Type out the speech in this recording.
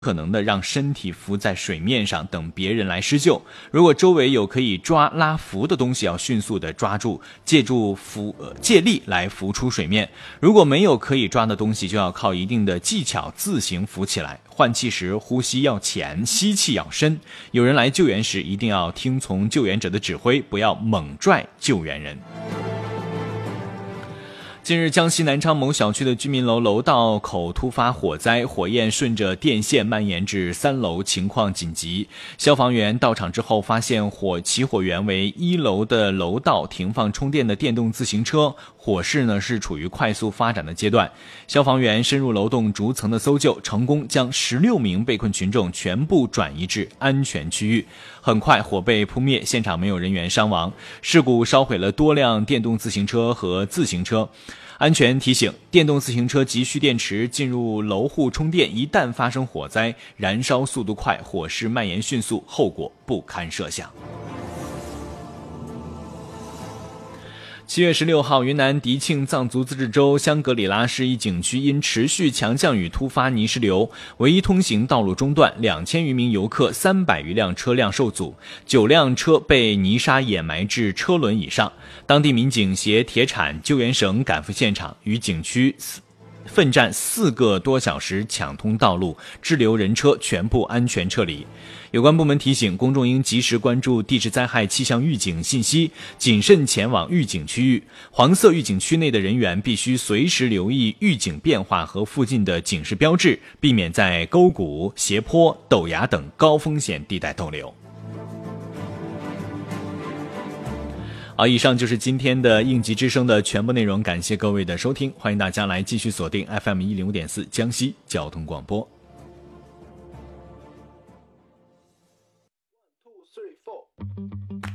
可能的让身体浮在水面上，等别人来施救。如果周围有可以拉浮的东西，要迅速的抓住，借力来浮出水面。如果没有可以抓的东西，就要靠一定的技巧自行浮起来。换气时呼吸要浅，吸气要深。有人来救援时，一定要听从救援者的指挥，不要猛拽救援人。近日，江西南昌某小区的居民楼楼道口突发火灾，火焰顺着电线蔓延至3楼，情况紧急。消防员到场之后，发现起火源为1楼的楼道停放充电的电动自行车，火势是处于快速发展的阶段。消防员深入楼栋逐层的搜救，成功将16名被困群众全部转移至安全区域。很快火被扑灭，现场没有人员伤亡。事故烧毁了多辆电动自行车和自行车。安全提醒：电动自行车急需电池进入楼户充电，一旦发生火灾，燃烧速度快，火势蔓延迅速，后果不堪设想。7月16号，云南迪庆藏族自治州香格里拉市一景区因持续强降雨突发泥石流，唯一通行道路中断，2000余名游客，300余辆车辆受阻，9辆车被泥沙掩埋至车轮以上。当地民警携铁铲、救援绳赶赴现场，与景区奋战4个多小时抢通道路，滞留人车全部安全撤离。有关部门提醒，公众应及时关注地质灾害气象预警信息，谨慎前往预警区域。黄色预警区内的人员必须随时留意预警变化和附近的警示标志，避免在沟谷、斜坡、陡崖等高风险地带逗留。好，以上就是今天的应急之声的全部内容，感谢各位的收听，欢迎大家来继续锁定 FM105.4 江西交通广播。1, 2, 3, 4